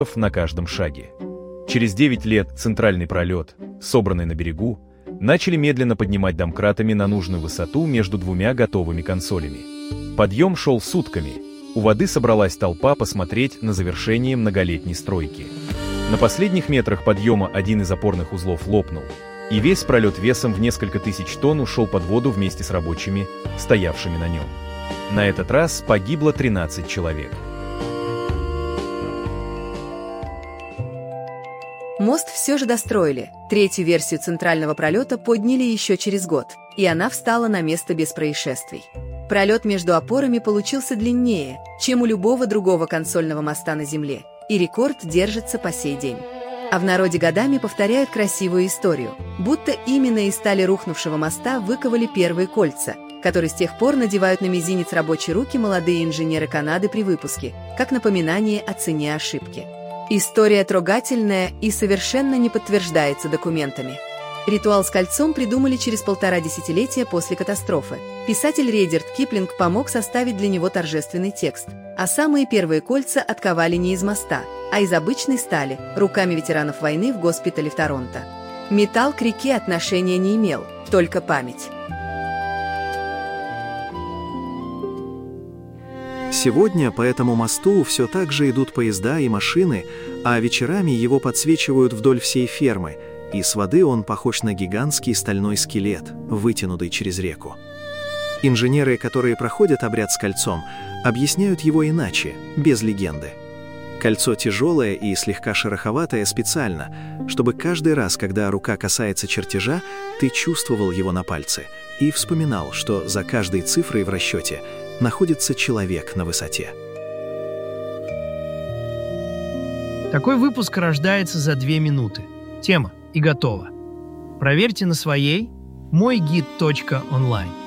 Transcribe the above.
на каждом шаге. Через 9 лет центральный пролет, собранный на берегу, начали медленно поднимать домкратами на нужную высоту между двумя готовыми консолями. Подъем шел сутками. У воды собралась толпа посмотреть на завершение многолетней стройки. На последних метрах подъема один из опорных узлов лопнул, и весь пролет весом в несколько тысяч тонн ушел под воду вместе с рабочими, стоявшими на нем. На этот раз погибло 13 человек. Мост все же достроили. Третью версию центрального пролета подняли еще через год, и она встала на место без происшествий. Пролет между опорами получился длиннее, чем у любого другого консольного моста на Земле, и рекорд держится по сей день. А в народе годами повторяют красивую историю, будто именно из стали рухнувшего моста выковали первые кольца, которые с тех пор надевают на мизинец рабочей руки молодые инженеры Канады при выпуске, как напоминание о цене ошибки. История трогательная и совершенно не подтверждается документами. Ритуал с кольцом придумали через 1,5 десятилетия после катастрофы. Писатель Редьярд Киплинг помог составить для него торжественный текст. А самые первые кольца отковали не из моста, а из обычной стали, руками ветеранов войны в госпитале в Торонто. Металл к реке отношения не имел, только память. Сегодня по этому мосту все так же идут поезда и машины, а вечерами его подсвечивают вдоль всей фермы, и с воды он похож на гигантский стальной скелет, вытянутый через реку. Инженеры, которые проходят обряд с кольцом, объясняют его иначе, без легенды. Кольцо тяжелое и слегка шероховатое специально, чтобы каждый раз, когда рука касается чертежа, ты чувствовал его на пальце и вспоминал, что за каждой цифрой в расчете находится человек на высоте. Такой выпуск рождается за 2 минуты. Тема и готово. Проверьте на своей moygid.online.